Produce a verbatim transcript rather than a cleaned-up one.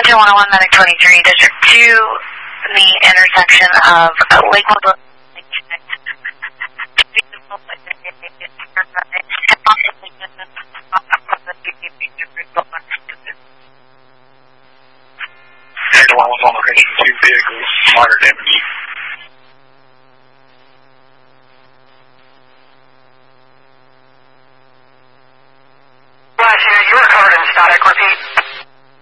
two one one, Medic twenty-three, District two, the intersection of uh, Lakewood. One was on location, two vehicles, minor damage.